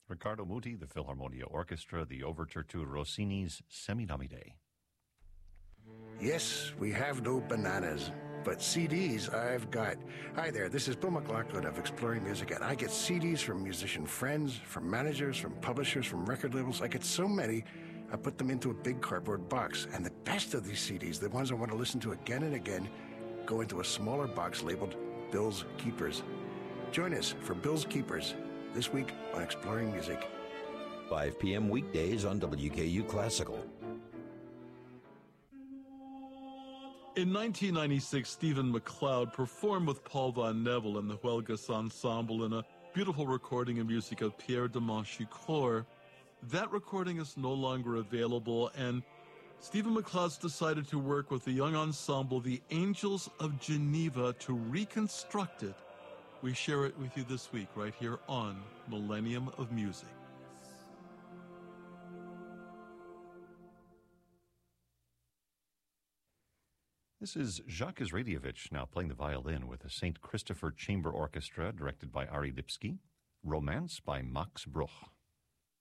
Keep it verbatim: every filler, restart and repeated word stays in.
Riccardo Muti, the Philharmonia Orchestra, the overture to Rossini's Semiramide. Yes, we have no bananas, but C Ds I've got. Hi there, this is Bill McLaughlin of Exploring Music, and I get C Ds from musician friends, from managers, from publishers, from record labels. I get so many, I put them into a big cardboard box. And the best of these C Ds, the ones I want to listen to again and again, go into a smaller box labeled Bill's Keepers. Join us for Bill's Keepers this week on Exploring Music. five p.m. weekdays on W K U Classical. In nineteen ninety-six, Stephen McLeod performed with Paul Von Neville and the Huelgas Ensemble in a beautiful recording of music of Pierre de Manchicourt. That recording is no longer available, and Stephen McLeod decided to work with the young ensemble, the Angels of Geneva, to reconstruct it. We share it with you this week right here on Millennium of Music. This is Jacques Izrailovich now playing the violin with the Saint Christopher Chamber Orchestra, directed by Ari Lipski. Romance by Max Bruch.